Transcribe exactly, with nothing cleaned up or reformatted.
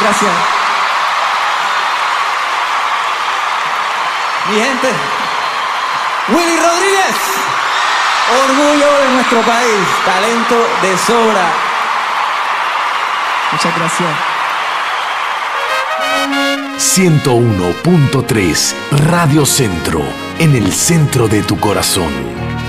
gracias. Mi gente, Willy Rodríguez, orgullo de nuestro país, talento de sobra. Muchas gracias. ciento uno punto tres Radio Centro, en el centro de tu corazón.